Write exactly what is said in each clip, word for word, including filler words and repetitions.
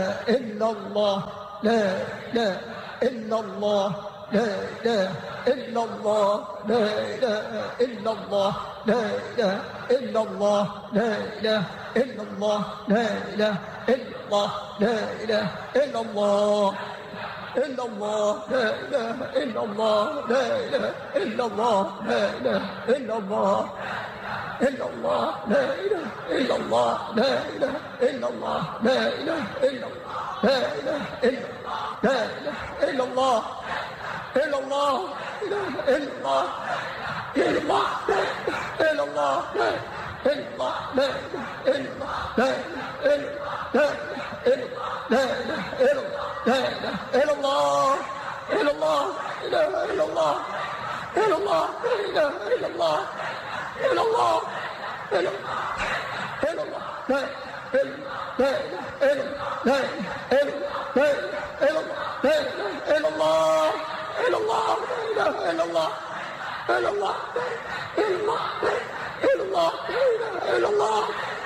إلا الله لا إله إلا الله لا إله إلا الله لا إله إلا الله لا إله إلا الله لا إله إلا الله لا إله إلا الله لا إله إلا الله إلا الله لا إله إلا الله لا إله إلا الله لا إله إلا الله إلا الله لا إله إلا الله لا إله إلا الله لا إله إلا الله لا إله إلا الله لا إله إلا الله إلا الله إله إلا الله إلا الله إلا الله لا إلا الله لا إله إلا الله لا إله إلا الله لا إله إلا الله إلا الله لا إله إلا الله إلا الله إله إلا الله إلا الله إلا الله إلا الله لا لا إله لا إله إلا الله لا إله إلا الله إلا الله لا إله إلا الله إلا الله إلا الله إلا الله إلا الله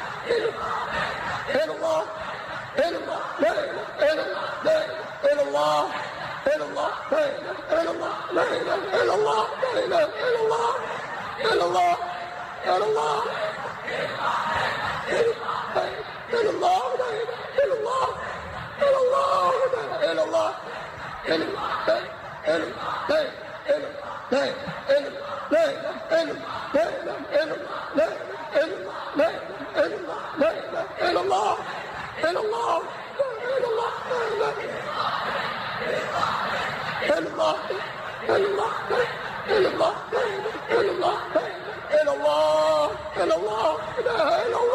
إلا الله إلا الله لا إله إلا الله إلا الله لا إله إلا الله لا إله إلا الله لا إله إلا الله إلا الله إلا الله إلا الله لا إله إلا الله إلا الله لا إله إلا الله إلا الله لا إله إلا الله إلا الله إلا الله إلا الله إلا الله إلا الله إلا الله إلا الله إلا الله إلا الله إلا الله إلا الله